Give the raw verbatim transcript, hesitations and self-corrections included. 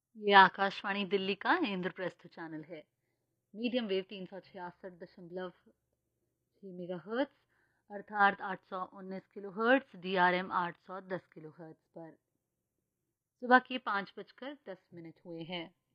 ये आकाशवाणी दिल्ली का इंद्रप्रस्थ चैनल है। मीडियम वेव तीन सौ छियासठ दशमलव छः मेगा हर्ट्स अर्थात आठ सौ उन्नीस kilo hertz, D R M आठ सौ दस किलो हर्ट्स पर सुबह के पाँच बजकर दस मिनट हुए हैं।